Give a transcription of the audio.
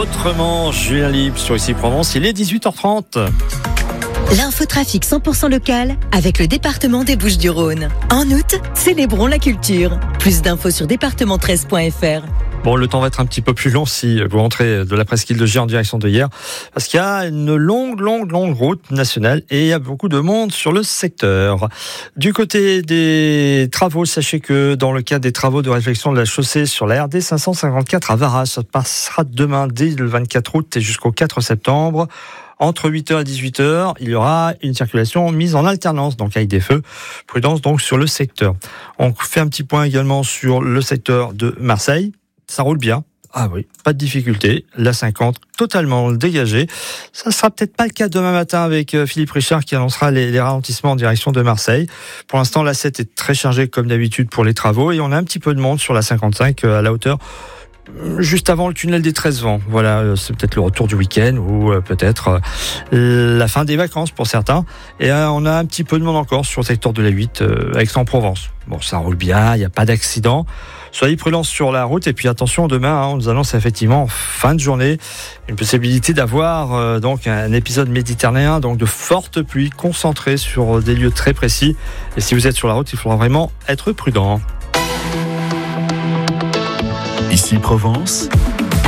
Autrement, Julien Libre sur Ici Provence, il est 18h30. L'infotrafic 100% local avec le département des Bouches-du-Rhône. En août, célébrons la culture. Plus d'infos sur département13.fr. Bon, le temps va être un petit peu plus long si vous rentrez de la presqu'île de Gier en direction de Hyères, parce qu'il y a une longue route nationale et il y a beaucoup de monde sur le secteur. Du côté des travaux, sachez que dans le cadre des travaux de réfection de la chaussée sur la RD 554 à Varas, ça passera demain dès le 24 août et jusqu'au 4 septembre. Entre 8h et 18h, il y aura une circulation mise en alternance, donc avec des feux. Prudence donc sur le secteur. On fait un petit point également sur le secteur de Marseille. Ça roule bien. Ah oui, pas de difficulté. La 50 totalement dégagée. Ça sera peut-être pas le cas demain matin avec Philippe Richard qui annoncera les ralentissements en direction de Marseille. Pour l'instant, la 7 est très chargée comme d'habitude pour les travaux et on a un petit peu de monde sur la 55 à la hauteur juste avant le tunnel des 13 vents. Voilà, c'est peut-être le retour du week-end ou peut-être la fin des vacances pour certains. Et on a un petit peu de monde encore sur le secteur de la 8 Aix-en-Provence. Bon, ça roule bien, il n'y a pas d'accident. Soyez prudents sur la route et puis attention, demain, on nous annonce effectivement en fin de journée une possibilité d'avoir donc un épisode méditerranéen, donc de fortes pluies concentrées sur des lieux très précis. Et si vous êtes sur la route, il faudra vraiment être prudent. Ici Provence.